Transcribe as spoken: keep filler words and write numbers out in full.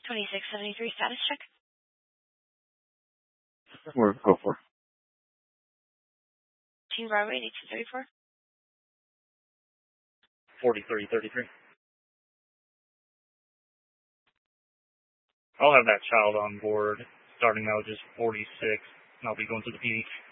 twenty-six seventy-three status check. Where go for? Team Bravo eighty-two thirty-four. forty-three thirty-three. I'll have that child on board, starting out just forty-six, and I'll be going to the P H.